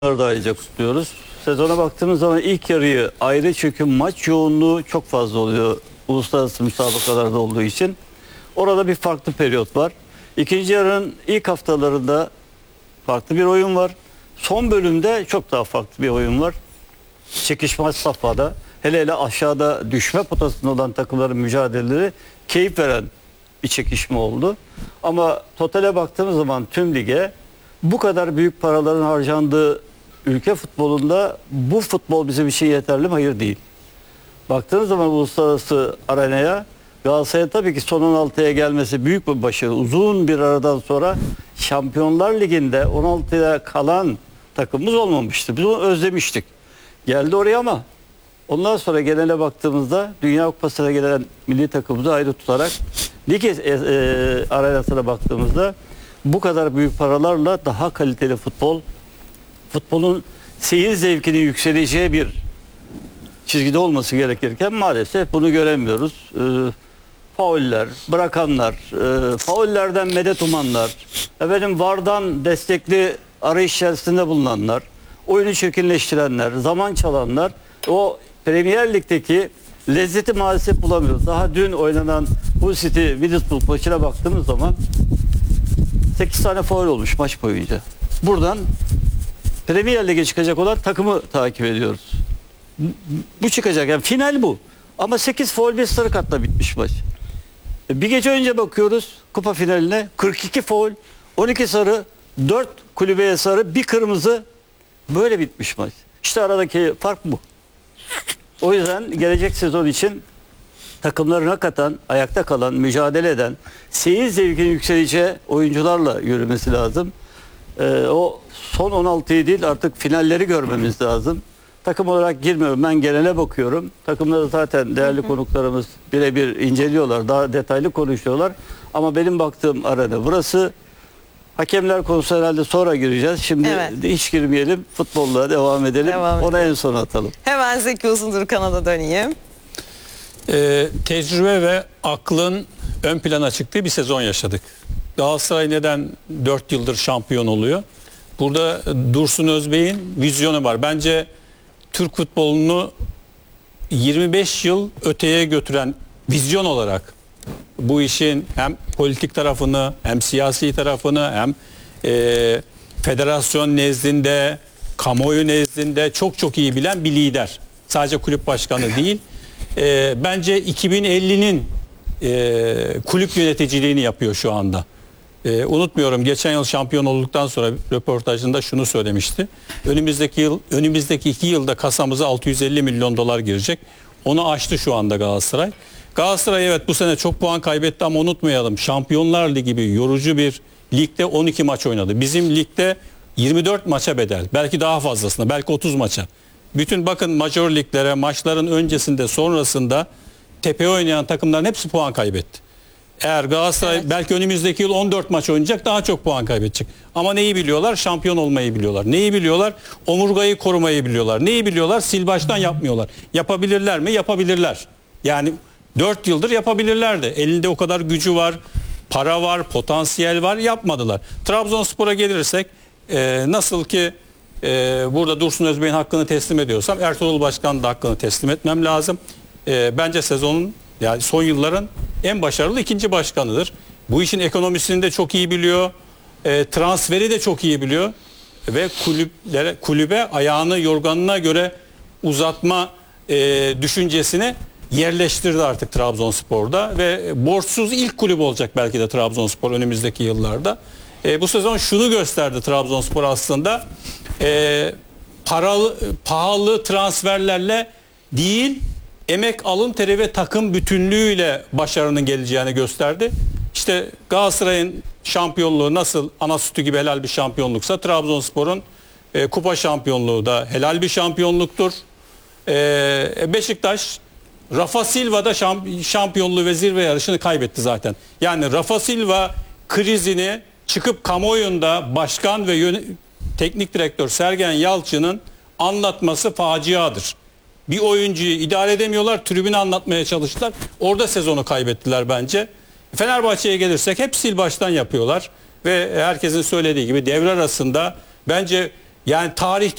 da ayrıca kutluyoruz. Sezona baktığımız zaman ilk yarıyı ayrı, çünkü maç yoğunluğu çok fazla oluyor uluslararası müsabakalarda olduğu için. Orada bir farklı periyot var. İkinci yarının ilk haftalarında farklı bir oyun var. Son bölümde çok daha farklı bir oyun var. Çekişmez safhada, hele aşağıda düşme potasında olan takımların mücadeleleri keyif veren bir çekişme oldu. Ama totale baktığımız zaman tüm lige bu kadar büyük paraların harcandığı ülke futbolunda bu futbol bizim için yeterli mi? Hayır, değil. Baktığınız zaman uluslararası arenaya, Galatasaray'ın tabii ki son 16'ya gelmesi büyük bir başarı. Uzun bir aradan sonra Şampiyonlar Ligi'nde 16'ya kalan takımımız olmamıştı. Biz onu özlemiştik. Geldi oraya ama ondan sonra gelene baktığımızda Dünya Kupası'na gelen milli takımımızı ayrı tutarak lig arenasına baktığımızda bu kadar büyük paralarla daha kaliteli futbolun seyir zevkinin yükseleceği bir çizgide olması gerekirken maalesef bunu göremiyoruz. Fauller, bırakanlar, faullerden medet umanlar, VAR'dan destekli arayış içerisinde bulunanlar, oyunu çirkinleştirenler, zaman çalanlar, o Premier Lig'deki lezzeti maalesef bulamıyoruz. Daha dün oynanan Hull City Middlesbrough maçına baktığımız zaman 8 tane faul olmuş maç boyunca. Buradan Premier Lig'e çıkacak olan takımı takip ediyoruz. Bu çıkacak, yani final bu. Ama 8 faul, bir sarı kartla bitmiş maç. Bir gece önce bakıyoruz kupa finaline, 42 faul, 12 sarı, 4 kulübeye sarı, bir kırmızı, böyle bitmiş maç. İşte aradaki fark bu. O yüzden gelecek sezon için takımlarına katan, ayakta kalan, mücadele eden, seyir zevkinin yükseleceği oyuncularla yürümesi lazım. O son 16'yı değil, artık finalleri görmemiz lazım. Takım olarak girmiyorum. Ben genele bakıyorum. Takımları zaten değerli konuklarımız birebir inceliyorlar. Daha detaylı konuşuyorlar. Ama benim baktığım arada burası. Hakemler konusu herhalde sonra gireceğiz. Şimdi hiç girmeyelim. Futbolla devam edelim. Ona en son atalım. Hemen Zeki Uzundurkan'a da döneyim. Tecrübe ve aklın ön plana çıktığı bir sezon yaşadık. Galatasaray neden 4 yıldır şampiyon oluyor? Burada Dursun Özbey'in vizyonu var. Bence Türk futbolunu 25 yıl öteye götüren vizyon olarak bu işin hem politik tarafını, hem siyasi tarafını, hem federasyon nezdinde, kamuoyu nezdinde çok iyi bilen bir lider. Sadece kulüp başkanı değil. Bence 2050'nin kulüp yöneticiliğini yapıyor şu anda. Unutmuyorum, geçen yıl şampiyon olduktan sonra röportajında şunu söylemişti. Önümüzdeki 2 yılda kasamıza 650 milyon dolar girecek. Onu aştı şu anda Galatasaray. Galatasaray evet bu sene çok puan kaybetti ama unutmayalım, Şampiyonlar Ligi gibi yorucu bir ligde 12 maç oynadı. Bizim ligde 24 maça bedel. Belki daha fazlasına, belki 30 maça. Bütün bakın major liglere, maçların öncesinde sonrasında tepeye oynayan takımların hepsi puan kaybetti. Eğer Galatasaray belki önümüzdeki yıl 14 maç oynayacak, daha çok puan kaybedecek. Ama neyi biliyorlar? Şampiyon olmayı biliyorlar. Neyi biliyorlar? Omurgayı korumayı biliyorlar. Neyi biliyorlar? Sil baştan yapmıyorlar. Yapabilirler mi? Yapabilirler. Yani 4 yıldır yapabilirlerdi. Elinde o kadar gücü var, para var, potansiyel var, yapmadılar. Trabzonspor'a gelirsek nasıl ki burada Dursun Özbey'in hakkını teslim ediyorsam Ertuğrul Başkan'ın da hakkını teslim etmem lazım. Bence sezonun, yani son yılların en başarılı ikinci başkanıdır. Bu işin ekonomisini de çok iyi biliyor. Transferi de çok iyi biliyor. Ve kulübe ayağını yorganına göre uzatma düşüncesini yerleştirdi artık Trabzonspor'da. Ve borçsuz ilk kulüp olacak belki de Trabzonspor önümüzdeki yıllarda. Bu sezon şunu gösterdi Trabzonspor aslında. Pahalı transferlerle değil, emek, alın teri ve takım bütünlüğüyle başarının geleceğini gösterdi. İşte Galatasaray'ın şampiyonluğu nasıl ana sütü gibi helal bir şampiyonluksa, Trabzonspor'un kupa şampiyonluğu da helal bir şampiyonluktur. Beşiktaş Rafa Silva'da şampiyonluğu ve zirve yarışını kaybetti zaten. Yani Rafa Silva krizini çıkıp kamuoyunda başkan ve teknik direktör Sergen Yalçın'ın anlatması faciadır. Bir oyuncuyu idare edemiyorlar, tribüne anlatmaya çalıştılar. Orada sezonu kaybettiler bence. Fenerbahçe'ye gelirsek hep sil baştan yapıyorlar. Ve herkesin söylediği gibi devre arasında bence yani tarihte